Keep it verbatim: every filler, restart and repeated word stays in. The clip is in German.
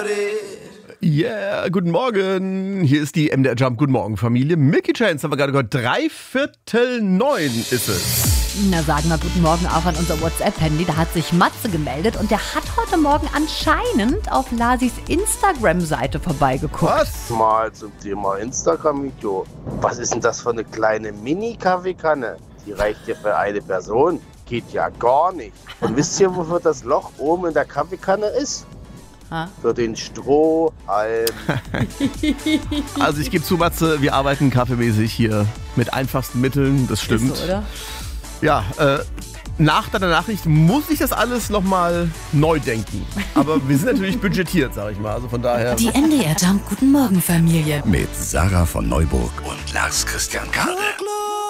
Yeah, guten Morgen. Hier ist die M D R Jump. Guten Morgen, Familie. Milky Chance haben wir gerade gehört. Drei Viertel neun ist es. Na, sagen wir guten Morgen auch an unser WhatsApp-Handy. Da hat sich Matze gemeldet und der hat heute Morgen anscheinend auf Lasis Instagram-Seite vorbeigeguckt. Was? Mal zum Thema Instagram-Video. Was ist denn das für eine kleine Mini-Kaffeekanne? Die reicht ja für eine Person. Geht ja gar nicht. Und wisst ihr, wofür das Loch oben in der Kaffeekanne ist? Ha? Für den Strohhalm. Also ich gebe zu, Matze, wir arbeiten kaffeemäßig hier mit einfachsten Mitteln. Das stimmt. Ist so, oder? Ja, äh, nach deiner Nachricht muss ich das alles nochmal neu denken. Aber wir sind natürlich budgetiert, sag ich mal. Also von daher. Die M D R Jump Guten Morgen Familie. Mit Sarah von Neuburg und Lars Christian Kade.